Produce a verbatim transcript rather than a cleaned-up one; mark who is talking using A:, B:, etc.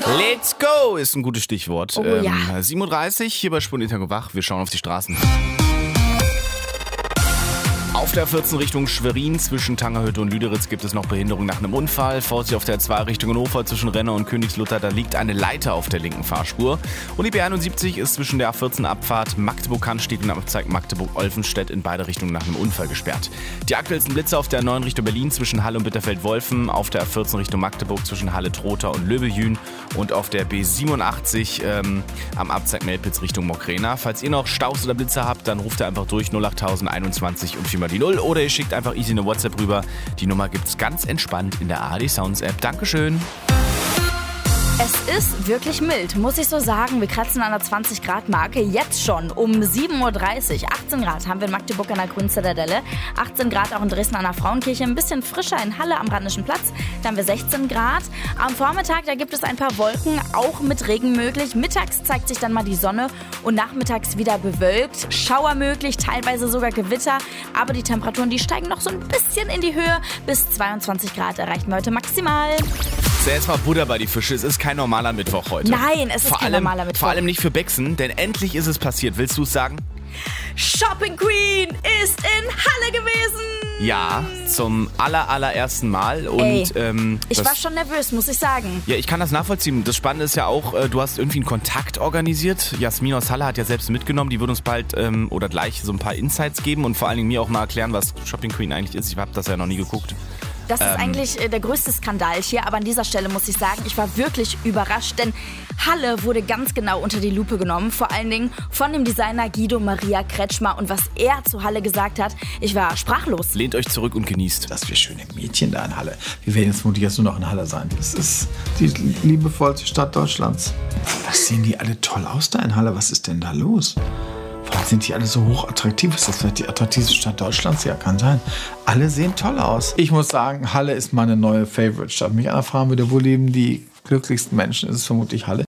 A: Let's go ist ein gutes Stichwort.
B: Oh, ja.
A: ähm, sieben Uhr dreißig hier bei Spunditag wach. Wir schauen auf die Straßen. Auf der vierzehn Richtung Schwerin zwischen Tangerhütte und Lüderitz gibt es noch Behinderung nach einem Unfall. Vorsicht auf der zwei Richtung Hannover zwischen Renner und Königslutter, da liegt eine Leiter auf der linken Fahrspur. Und die B einundsiebzig ist zwischen der A vierzehn Abfahrt Magdeburg-Cannstatt und Abzweig Magdeburg-Olfenstedt in beide Richtungen nach einem Unfall gesperrt. Die aktuellsten Blitze auf der neun Richtung Berlin zwischen Halle und Bitterfeld-Wolfen, auf der A vierzehn Richtung Magdeburg zwischen Halle-Trotha und Löbejün und auf der B siebenundachtzig ähm, am Abzweig Melpitz Richtung Mokrana. Falls ihr noch Staus oder Blitze habt, dann ruft ihr einfach durch null acht einundzwanzig und viermal die null oder ihr schickt einfach easy eine WhatsApp rüber. Die Nummer gibt's ganz entspannt in der A R D Sounds App. Dankeschön.
B: Es ist wirklich mild, muss ich so sagen. Wir kratzen an der zwanzig Grad Marke jetzt schon um sieben Uhr dreißig. achtzehn Grad haben wir in Magdeburg an der Grünen Zitadelle. achtzehn Grad auch in Dresden an der Frauenkirche. Ein bisschen frischer in Halle am Rheinischen Platz. Da haben wir sechzehn Grad. Am Vormittag, da gibt es ein paar Wolken, auch mit Regen möglich. Mittags zeigt sich dann mal die Sonne und nachmittags wieder bewölkt. Schauer möglich, teilweise sogar Gewitter. Aber die Temperaturen, die steigen noch so ein bisschen in die Höhe. Bis zweiundzwanzig Grad erreichen wir heute maximal.
A: Jetzt mal Butter bei die Fische. Es ist kein normaler Mittwoch heute.
B: Nein, es ist
A: vor
B: kein
A: allem,
B: normaler Mittwoch.
A: Vor allem nicht für Bexen, denn endlich ist es passiert. Willst du es sagen?
B: Shopping Queen ist in Halle gewesen.
A: Ja, zum aller, allerersten Mal. Und,
B: Ey,
A: ähm,
B: ich
A: das,
B: war schon nervös, muss ich sagen.
A: Ja, ich kann das nachvollziehen. Das Spannende ist ja auch, äh, du hast irgendwie einen Kontakt organisiert. Jasmin aus Halle hat ja selbst mitgenommen. Die wird uns bald ähm, oder gleich so ein paar Insights geben und vor allen Dingen mir auch mal erklären, was Shopping Queen eigentlich ist. Ich habe das ja noch nie geguckt.
B: Das ist eigentlich äh, der größte Skandal hier, aber an dieser Stelle muss ich sagen, ich war wirklich überrascht, denn Halle wurde ganz genau unter die Lupe genommen, vor allen Dingen von dem Designer Guido Maria Kretschmer und was er zu Halle gesagt hat, ich war sprachlos.
A: Lehnt euch zurück und genießt.
C: Das wir schöne Mädchen da in Halle. Wir werden jetzt vermutlich jetzt nur noch in Halle sein. Das ist die liebevollste Stadt Deutschlands. Was sehen die alle toll aus da in Halle? Was ist denn da los? Warum sind die alle so hochattraktiv? Ist das vielleicht die attraktivste Stadt Deutschlands? Ja, kann sein. Alle sehen toll aus. Ich muss sagen, Halle ist meine neue Favorite-Stadt. Mich einer fragen würde, wo leben die glücklichsten Menschen, ist es vermutlich Halle.